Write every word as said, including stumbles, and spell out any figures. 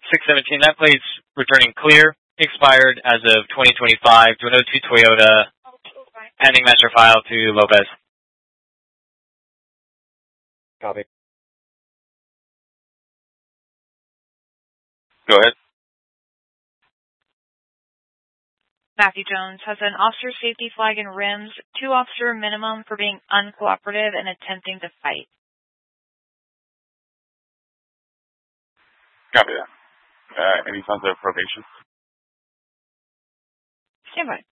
six seventeen, that plate's returning clear, expired as of twenty twenty-five, to an oh two Toyota, pending master file to Lopez. Copy. Go ahead. Matthew Jones has an officer safety flag and rims, two officer minimum for being uncooperative and attempting to fight. Copy that. Uh, any signs of probation? Stand by.